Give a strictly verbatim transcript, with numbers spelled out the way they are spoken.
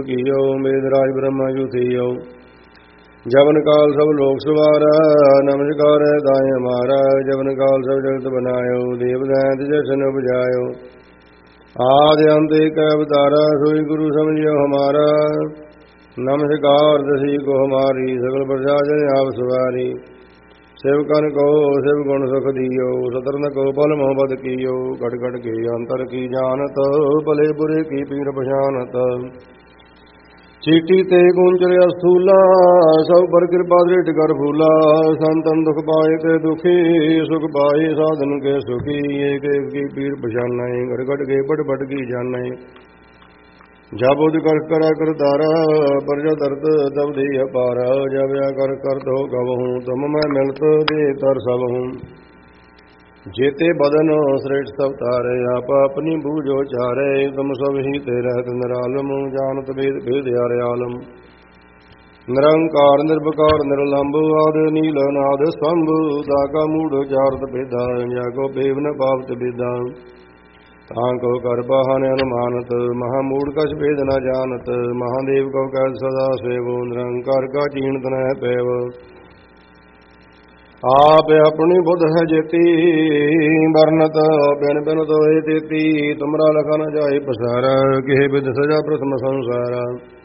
ਕੀਓ ਮੇਦ ਰਾਜ ਬ੍ਰਹਮਾ ਜੁਥੀਓ ਜਵਨ ਕਾਲ ਸਭ ਲੋਕ ਸਵਾਰਾ ਨਮਸਕਾਰ ਹੈ ਦਾਇ ਹਮਾਰਾ ਜਵਨ ਕਾਲ ਸਭ ਜਗਤ ਬਨਾਇਓ ਦੇਵ ਦੈਂਤ ਜਸ਼ਨ ਉਪਜਾਇਓ ਆਦਿ ਅੰਤ ਏਕ ਅਵਤਾਰਾ ਸੋਈ ਗੁਰੂ ਸਮਝਿਓ ਹਮਾਰਾ ਨਮਸਕਾਰ ਦਸੀ ਕੋ ਹਮਾਰੀ ਸਗਲ ਪ੍ਰਜਾ ਜਨ ਆਪ ਸਵਾਰੀ सेवकन को शिव गुण सुख दियो सतरन को बल मोहब्बत कियो घट घट के अंतर की जानत भले बुरे की पीर पछानत चीटी ते गुंजर अस्थूला सब पर कृपा दृढ़ कर फूला संतन दुख पाए ते दुखी सुख पाए साधन के सुखी एक एक की पीर पछान घट घट के बट बट की जान जब उद कर करा कर तारा प्रजा दर्द तब दे अपारा जब या कर कर दो गवहूँ तुम मैं मिलत दे तर सब हूँ जेते बदन श्रेष्ठ सब तारे आप अपनी बूझो चारे तुम सब ही ते रहत निरालम जानत भेद भेद यारे आलम निरंकार निर्विकार निर्लंब आद नील नाद स्तंभ दाका मूढ़ चारत भेदा जाको बेव न पावत भेदा तांको कर बहान अनुमानत महामूढ़ कछ भेद न जानत महादेव को कह सदा सेवो निरंकार का चीणत न पैव आप अपनी बुध है जेती बरनत बिन बिन तो तेती तुमरा लखा न जाए पसारा के विद सजा प्रथम संसारा